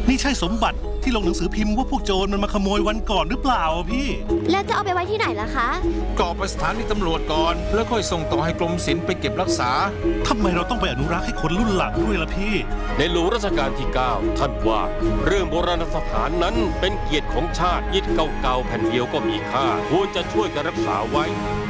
นี่ใช่สมบัติที่ลงหนังสือพิมพ์ว่าพวกโจรมันมาขโมยวันก่อนหรือเปล่าพี่แล้วจะเอาไปไว้ที่ไหนล่ะคะก็เอาไปสถานีตำรวจก่อนแล้วค่อยส่งต่อให้กรมศิลป์ไปเก็บรักษาทำไมเราต้องไปอนุรักษ์ให้คนรุ่นหลังด้วยล่ะพี่ในหลวงรัชกาลที่ 9 ท่านว่าเรื่องโบราณสถานนั้นเป็นเกียรติของชาติอิฐเก่าๆแผ่นเดียวก็มีค่าควรจะช่วยกันรักษาไว้